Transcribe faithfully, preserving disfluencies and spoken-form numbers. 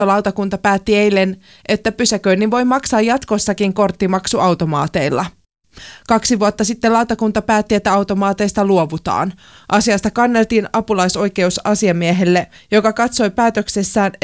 Lautakunta päätti eilen, että pysäköinnin voi maksaa jatkossakin korttimaksuautomaateilla. Kaksi vuotta sitten lautakunta päätti, että automaateista luovutaan. Asiasta kanneltiin apulaisoikeusasiamiehelle, joka katsoi päätöksessään,